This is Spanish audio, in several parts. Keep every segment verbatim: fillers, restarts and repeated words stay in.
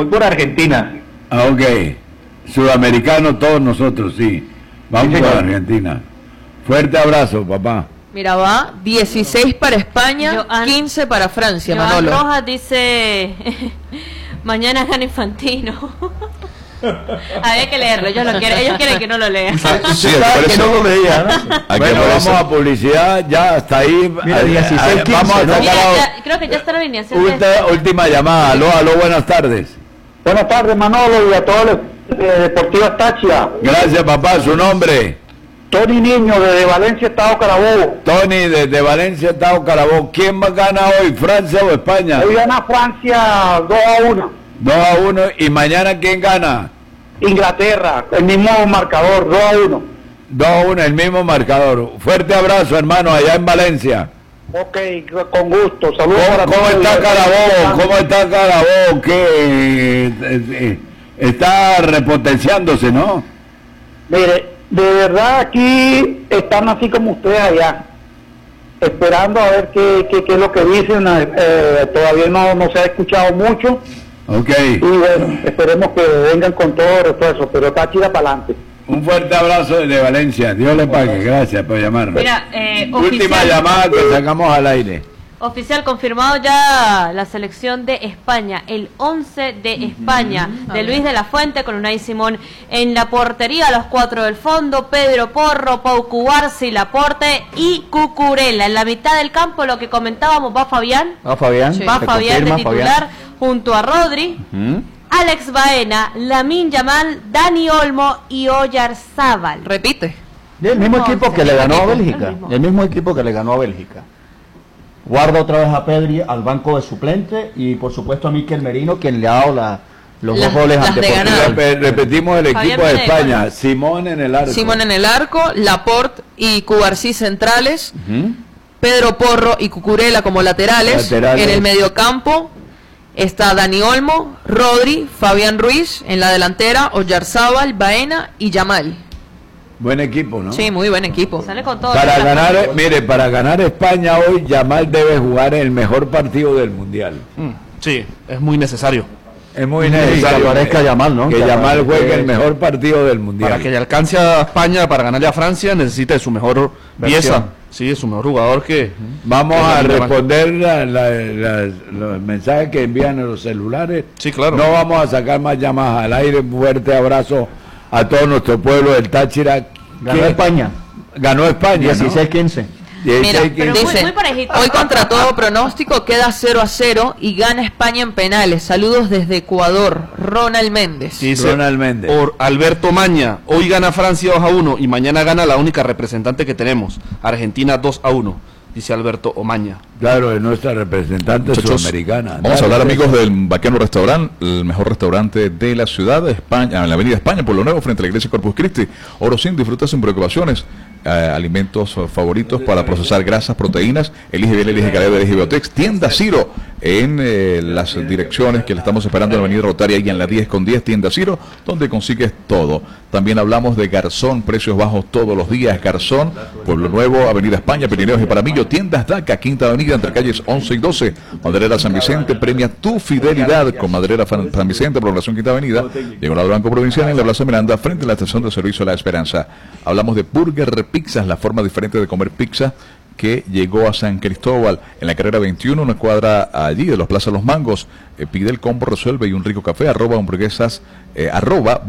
voy por Argentina. Ah, ok. Sudamericanos todos nosotros, sí. Vamos Sí, por señor. Argentina. Fuerte abrazo, papá. Mira, va dieciséis para España, Joan- quince para Francia, Joan Manolo. Rojas dice, mañana gana Infantino. Había que leerlo, ellos lo quieren, ellos quieren que no lo lea. Sí, Usted sabe que no lo leía, ¿no? Aquí Bueno, aparece- vamos a publicidad, ya hasta ahí. Mira, Ah, dieciséis, ah, vamos a quince, ¿no? sacar Mira, a- ya- creo que ya está la alineación. de- Ulti- última llamada. Aló, aló, buenas tardes. Buenas tardes, Manolo, y a todos los eh, Deportivos Táchira. Gracias, papá. Su nombre. Tony Niño, desde Valencia, Estado Carabobo. Tony, desde Valencia, Estado Carabobo. ¿Quién más gana hoy, Francia o España? Hoy gana Francia dos a uno. dos a uno. ¿Y mañana quién gana? Inglaterra, el mismo marcador, dos a uno. dos a uno, el mismo marcador. Fuerte abrazo, hermano, allá en Valencia. Ok, con gusto. Saludos ¿Cómo, para cómo todos. está Carabobo? ¿Cómo está Carabobo? ¿Qué? Eh, eh, está repotenciándose, ¿no? Mire, de verdad aquí están así como ustedes allá, esperando a ver qué, qué, qué es lo que dicen. Eh, todavía no, no se ha escuchado mucho. Ok. Y bueno, esperemos que vengan con todo refuerzo, pero Táchira para adelante. Un fuerte abrazo desde Valencia. Dios le pague. Gracias por llamarme. Mira, eh, Última oficial, llamada que sacamos al aire. oficial confirmado ya la selección de España, el once de España, de Luis de la Fuente con Unai Simón en la portería, los cuatro del fondo, Pedro Porro, Pau Cubarsi, Laporte y Cucurella. En la mitad del campo, lo que comentábamos, va Fabián, ¿Va Fabián? va ¿Se Fabián de confirma, titular Fabián? junto a Rodri, ¿Mm? Alex Baena, Lamine Yamal, Dani Olmo y Oyarzábal. Repite. Y el mismo No, equipo sí, que le el ganó a mismo, Bélgica. el mismo. El mismo equipo que le ganó a Bélgica. Guarda otra vez a Pedri al banco de suplente y por supuesto a Mikel Merino, quien le ha dado la, los Las- dos goles las al de Deportivo. ganar. Repe- repetimos el Fabián equipo de Menegua. España. Simón en el arco. Simón en el arco, Laporte y Cubarsí centrales, Ujú. Pedro Porro y Cucurella como laterales. Laterales. En el mediocampo está Dani Olmo, Rodri, Fabián Ruiz. En la delantera, Oyarzábal, Baena y Yamal. Buen equipo, ¿no? Sí, muy buen equipo. Sale con todo. Para ganar, eh, mire, para ganar España hoy, Yamal debe jugar el mejor partido del Mundial. Mm, sí, es muy necesario. Es muy Sí, necesario que aparezca Yamal, ¿no? que Que Yamal aparezca- juegue el mejor partido del Mundial. Para que le alcance a España, para ganarle a Francia, necesita de su mejor Versión. pieza. Sí, de su mejor jugador que... Vamos que es a Lamine Yamal. responder la- la- la- los mensajes que envían en los celulares. Sí, claro. No vamos a sacar más llamadas al aire. Un fuerte abrazo a todo nuestro pueblo del Táchira. Ganó que- España. Ganó España, ¿no? dieciséis quince. Mira, dieciséis, pero quince. muy- dice, muy parejito. hoy contra todo pronóstico queda cero a cero y gana España en penales. Saludos desde Ecuador, Ronald Méndez. Sí, dice Ronald Méndez. por Alberto Maña, hoy gana Francia dos a uno y mañana gana la única representante que tenemos, Argentina dos a uno, dice Alberto Omaña. Claro, es nuestra representante Muchachos, sudamericana. vamos a Dale, hablar, pues. amigos, del Baqueno Restaurant, el mejor restaurante de la ciudad de España, en la avenida España, por lo nuevo, frente a la iglesia Corpus Christi. Oro sin, disfruta sin preocupaciones. Eh, alimentos eh, favoritos para procesar grasas, proteínas. Elige bien, elige calidad, elige Biotex. Tienda Ciro en eh, las direcciones que le estamos esperando en la avenida Rotaria y en la diez con diez, Tienda Ciro, donde consigues todo. También hablamos de Garzón, precios bajos todos los días. Garzón, Pueblo Nuevo, Avenida España, Pirineos y Paramillo, Tiendas DACA, Quinta Avenida, entre calles once y doce. Maderera San Vicente, premia tu fidelidad con Maderera Fan- San Vicente, prolongación Quinta Avenida, diagonal Banco Provincial en la Plaza Miranda, frente a la estación de servicio La Esperanza. Hablamos de Burger Pizzas, la forma diferente de comer pizza que llegó a San Cristóbal en la carrera veintiuno, una cuadra allí de los Plaza Los Mangos. Eh, pide el combo, resuelve y un rico café, arroba hamburguesas, eh, arroba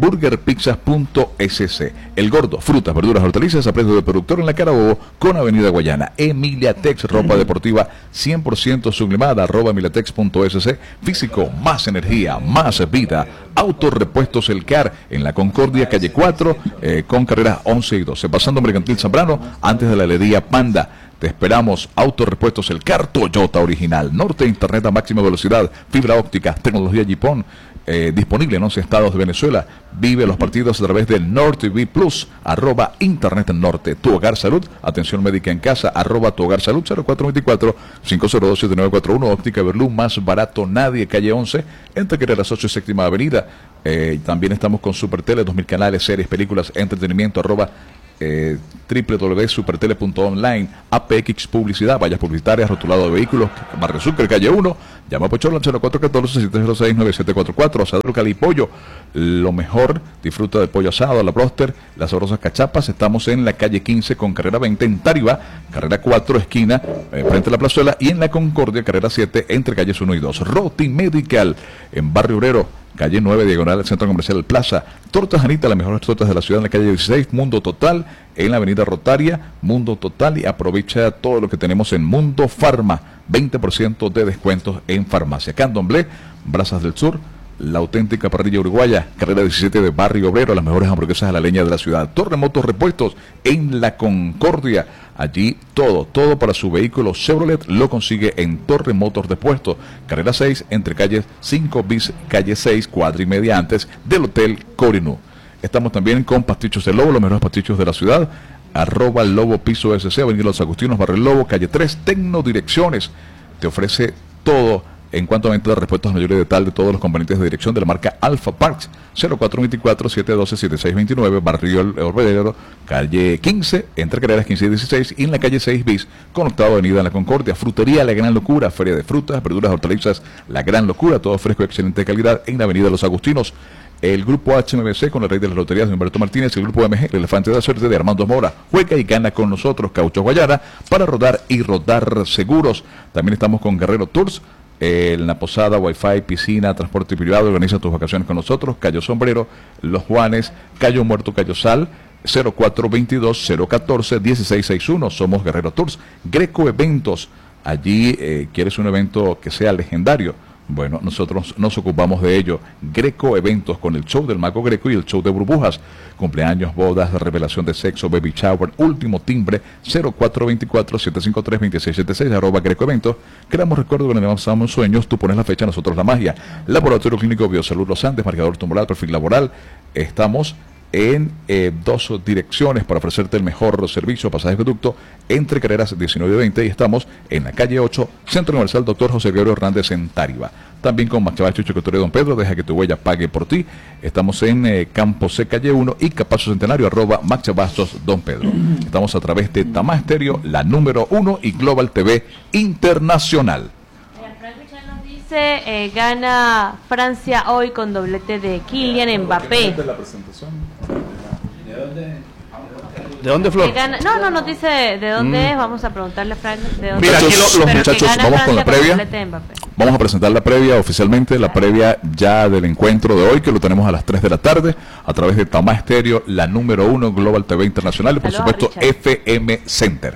burgerpizzas.sc. El Gordo, frutas, verduras, hortalizas a precio de productor en la Carabobo con Avenida Guayana. Emilia Tex, ropa deportiva cien por ciento sublimada, arroba emilatex.sc. Físico, más energía, más vida. Autorepuestos El Car en la Concordia, calle cuatro, eh, con carreras once y doce. Pasando Mercantil Zambrano, antes de la heladería Panda. Te esperamos. Autorepuestos El Car, Toyota original. Norte, internet a máxima velocidad, fibra óptica, tecnología Jipón. Eh, disponible en once estados de Venezuela. Vive los partidos a través del Norte T V Plus, arroba Internet Norte. Tu Hogar Salud, atención médica en casa, arroba Tu Hogar Salud, cero cuatro veinticuatro, cinco cero dos, siete nueve cuatro uno. Óptica Berlú, más barato nadie, calle once, entre Carreras ocho y Séptima Avenida. Eh, también estamos con Super Tele, dos mil canales, series, películas, entretenimiento, arroba eh, doble u doble u doble u punto supertele punto online, A P X Publicidad, vallas publicitarias, rotulado de vehículos, Barrio Sucre, calle uno, llama a Pochola al cero cuatro uno cuatro, siete cero seis, nueve siete cuatro cuatro, Asador Cali Pollo, lo mejor, disfruta del pollo asado, la broster, las sabrosas cachapas. Estamos en la calle quince con carrera veinte en Tariba, carrera cuatro, esquina, eh, frente a la plazuela, y en la Concordia, carrera siete, entre calles uno y dos. Roti Medical, en Barrio Obrero, calle nueve, diagonal al Centro Comercial Plaza. Tortas Anita, las mejores tortas de la ciudad, en la calle dieciséis. Mundo Total, en la avenida Rotaria, Mundo Total, y aprovecha todo lo que tenemos en Mundo Farma, veinte por ciento de descuentos en farmacia. Candomblé, Brazas del Sur, la auténtica parrilla uruguaya, carrera diecisiete de Barrio Obrero, las mejores hamburguesas a la leña de la ciudad. Torre Motos Repuestos, en la Concordia, allí todo, todo para su vehículo Chevrolet lo consigue en Torre Motos Repuestos, carrera seis, entre calles cinco bis, calle seis, cuadra y media antes del Hotel Corinú. Estamos también con Pastichos del Lobo, los mejores pastichos de la ciudad, arroba Lobo Piso S C, Avenida Los Agustinos, Barrio El Lobo, calle tres, Tecnodirecciones, te ofrece todo en cuanto a venta de repuestos mayores de tal de todos los componentes de dirección de la marca Alpha Parts. Cero cuatro dos cuatro, siete uno dos, siete seis dos nueve, Barrio El Obrero, calle quince, entre carreras quince y dieciséis, y en la calle seis bis, conectado a Avenida La Concordia. Frutería La Gran Locura, feria de frutas, verduras, hortalizas, La Gran Locura, todo fresco y excelente calidad, en la Avenida Los Agustinos. El grupo H M B C con el rey de las loterías de Humberto Martínez, el grupo M G, el elefante de la suerte de Armando Mora. Juega y gana con nosotros, Caucho Guayana, para rodar y rodar seguros. También estamos con Guerrero Tours, en la posada, wifi, piscina, transporte privado. Organiza tus vacaciones con nosotros. Cayo Sombrero, Los Juanes, Cayo Muerto, Cayo Sal, cero cuatro dos dos, cero uno cuatro, uno seis seis uno. Somos Guerrero Tours. Greco Eventos, allí eh, quieres un evento que sea legendario. Bueno, nosotros nos ocupamos de ello. Greco Eventos, con el show del Mago Greco y el show de burbujas. Cumpleaños, bodas, revelación de sexo, baby shower, último timbre, cero cuatro dos cuatro, siete cinco tres, dos seis siete seis, arroba Greco Eventos. Creamos recuerdos donde avanzamos sueños, tú pones la fecha, nosotros la magia. Laboratorio Clínico Biosalud Los Andes, marcador tumoral, perfil laboral. Estamos en eh, dos direcciones para ofrecerte el mejor servicio, pasaje de conducto, entre carreras diecinueve y veinte, y estamos en la calle ocho, Centro Universal Doctor José Gregorio Hernández en Tariba. También con Max Chavastos, Chocotorio Don Pedro, deja que tu huella pague por ti. Estamos en eh, Campo C, calle uno, y Capazo Centenario, arroba Max Chavastos Don Pedro. Estamos a través de Tamá Estéreo, la número uno, y Global T V Internacional. Eh, gana Francia hoy con doblete de Kylian Mbappé. ¿De dónde, Flor? Que gana, no, no nos dice de dónde mm. es. Vamos a preguntarle a Frank de dónde. Mira, es. aquí lo, los muchachos, vamos con la previa. Vamos a presentar la previa oficialmente, la previa ya del encuentro de hoy, que lo tenemos a las tres de la tarde, a través de Tamá Estéreo, la número uno, Global T V Internacional, y por Saludos, supuesto Richard. F M Center.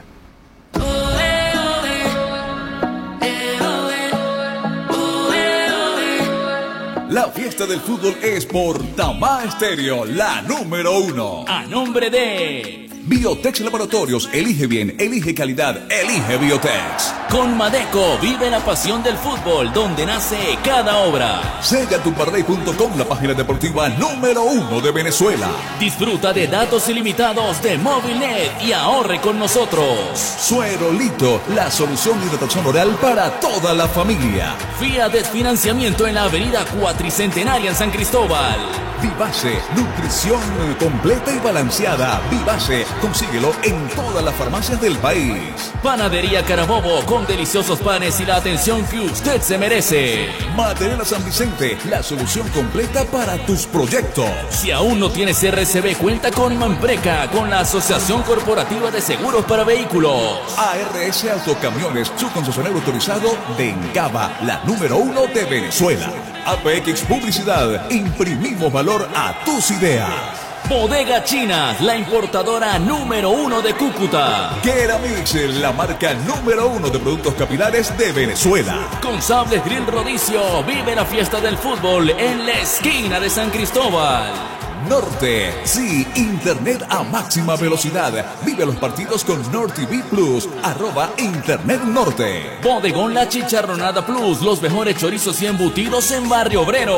La fiesta del fútbol es por Tamá Estéreo, la número uno. A nombre de Biotex Laboratorios, elige bien, elige calidad, elige Biotex. Con Madeco, vive la pasión del fútbol, donde nace cada obra. Sella tumparley punto com, la página deportiva número uno de Venezuela. Disfruta de datos ilimitados de Movilnet y ahorre con nosotros. Suerolito, la solución de hidratación oral para toda la familia. Fiat Financiamiento en la avenida Cuatricentenaria en San Cristóbal. Vivace, nutrición completa y balanceada. Vivace, consíguelo en todas las farmacias del país. Panadería Carabobo, con deliciosos panes y la atención que usted se merece. Material San Vicente, la solución completa para tus proyectos. Si aún no tienes R C B, cuenta con Mampreca, con la Asociación Corporativa de Seguros para Vehículos. A R S Autocamiones, su concesionario autorizado de Encaba, la número uno de Venezuela. A P X Publicidad, imprimimos valor a tus ideas. Bodega Chinas, la importadora número uno de Cúcuta. Keramix, la marca número uno de productos capilares de Venezuela. Con Sables Grill Rodicio, vive la fiesta del fútbol en la esquina de San Cristóbal. Norte, sí, internet a máxima velocidad. Vive los partidos con Norte T V Plus, arroba Internet Norte. Bodegón La Chicharronada Plus, los mejores chorizos y embutidos en Barrio Obrero.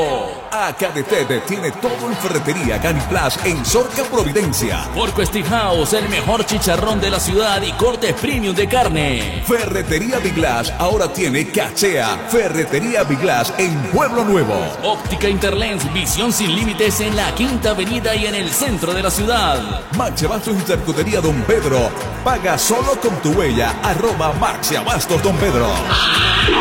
Acadetet tiene todo en ferretería Caniplas en Sorca, Providencia. Porco Steakhouse, el mejor chicharrón de la ciudad y cortes premium de carne. Ferretería Biglass ahora tiene cachea. Ferretería Biglass en Pueblo Nuevo. Óptica Interlens, visión sin límites en la Quinta Avenida y en el centro de la ciudad. Maxi Abastos Intercutería Don Pedro. Paga solo con tu huella. Arroba Maxi Abastos Don Pedro.